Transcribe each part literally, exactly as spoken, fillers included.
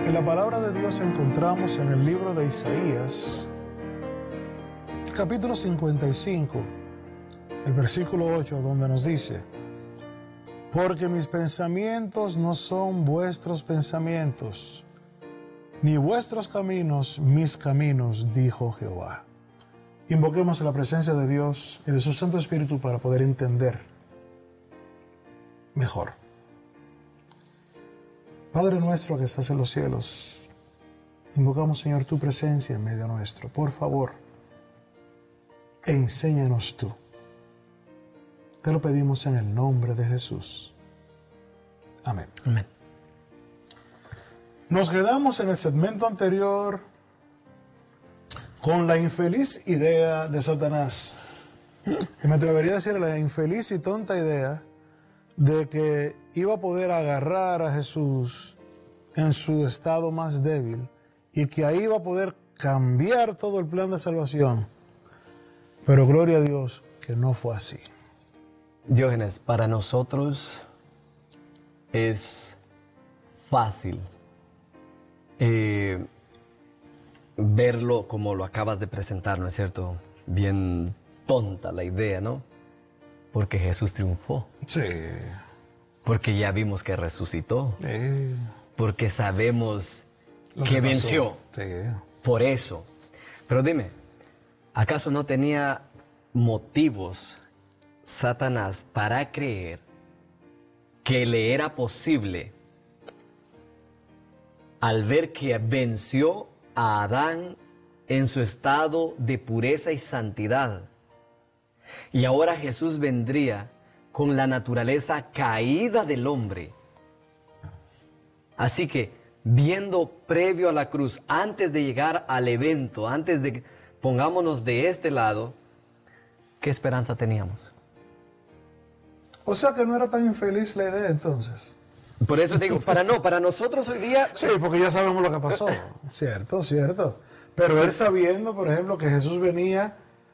En la palabra de Dios encontramos en el libro de Isaías, el capítulo cincuenta y cinco, el versículo ocho, donde nos dice: porque mis pensamientos no son vuestros pensamientos, ni vuestros caminos mis caminos, dijo Jehová. Invoquemos la presencia de Dios y de su Santo Espíritu para poder entender mejor. Padre nuestro que estás en los cielos, invocamos, Señor, tu presencia en medio nuestro. Por favor, enséñanos tú. Te lo pedimos en el nombre de Jesús. Amén. Amén. Nos quedamos en el segmento anterior con la infeliz idea de Satanás. Y me atrevería a decir la infeliz y tonta idea de que iba a poder agarrar a Jesús en su estado más débil y que ahí iba a poder cambiar todo el plan de salvación. Pero gloria a Dios que no fue así. Diógenes, para nosotros es fácil eh, verlo como lo acabas de presentar, ¿no es cierto? Bien tonta la idea, ¿no? Porque Jesús triunfó. Sí. Porque ya vimos que resucitó. Sí. Porque sabemos Lo que, que pasó. venció. Sí. Por eso. Pero dime, ¿acaso no tenía motivos Satanás para creer que le era posible, al ver que venció a Adán en su estado de pureza y santidad, y ahora Jesús vendría con la naturaleza caída del hombre? Así que, viendo previo a la cruz, antes de llegar al evento, antes de, pongámonos de este lado, ¿qué esperanza teníamos? O sea que no era tan infeliz la idea entonces. Por eso digo, para no, para nosotros hoy día... Sí, porque ya sabemos lo que pasó. Cierto, cierto. Pero él sabiendo, por ejemplo, que Jesús venía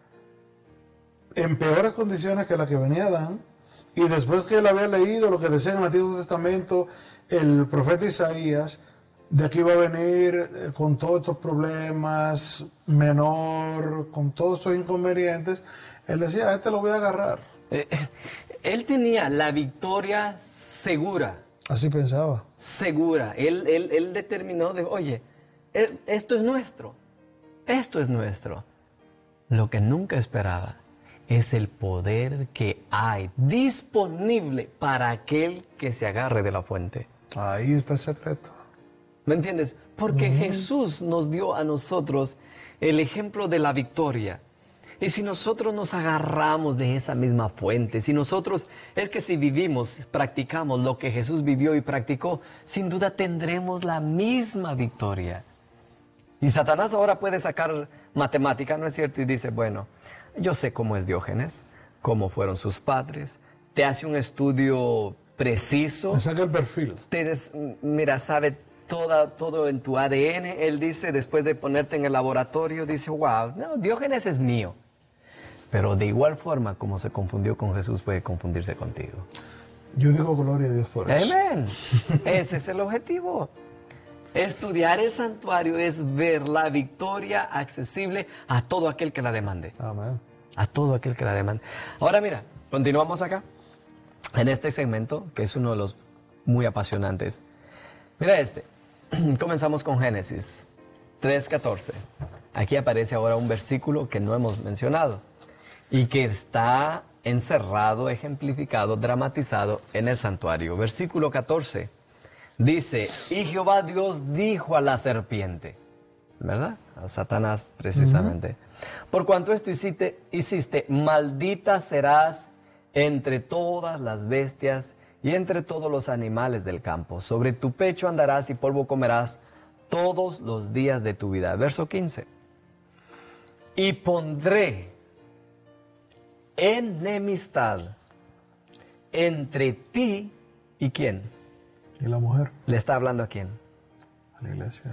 en peores condiciones que la que venía Adán, y después que él había leído lo que decía en el Antiguo Testamento el profeta Isaías, de aquí va a venir eh, con todos estos problemas, menor, con todos estos inconvenientes, él decía, a este lo voy a agarrar. Eh, él tenía la victoria segura. Así pensaba. Segura. Él, él, él determinó de, oye, eh, esto es nuestro. Esto es nuestro. Lo que nunca esperaba es el poder que hay disponible para aquel que se agarre de la fuente. Ahí está el secreto. ¿Me entiendes? Porque Uh-huh. Jesús nos dio a nosotros el ejemplo de la victoria. Y si nosotros nos agarramos de esa misma fuente, si nosotros, es que si vivimos, practicamos lo que Jesús vivió y practicó, sin duda tendremos la misma victoria. Y Satanás ahora puede sacar matemática, ¿no es cierto? Y dice, bueno, yo sé cómo es Diógenes, cómo fueron sus padres, te hace un estudio preciso. Me saca el perfil. Tienes, mira, sabe toda, todo en tu A D N. Él dice, después de ponerte en el laboratorio, dice, wow, no, Diógenes es mío. Pero de igual forma como se confundió con Jesús, puede confundirse contigo. Yo digo gloria a Dios por eso. Amén. Ese es el objetivo. Estudiar el santuario es ver la victoria accesible a todo aquel que la demande. Amén. A todo aquel que la demande. Ahora mira, continuamos acá. En este segmento, que es uno de los muy apasionantes. Mira este. Comenzamos con Génesis tres catorce. Aquí aparece ahora un versículo que no hemos mencionado y que está encerrado, ejemplificado, dramatizado en el santuario. Versículo catorce dice, y Jehová Dios dijo a la serpiente, ¿verdad? A Satanás precisamente. Uh-huh. Por cuanto esto hiciste, hiciste, maldita serás entre todas las bestias y entre todos los animales del campo. Sobre tu pecho andarás y polvo comerás todos los días de tu vida. Verso quince. Y pondré enemistad entre ti y ¿quién? ¿Y la mujer? ¿Le está hablando a quién? A la iglesia.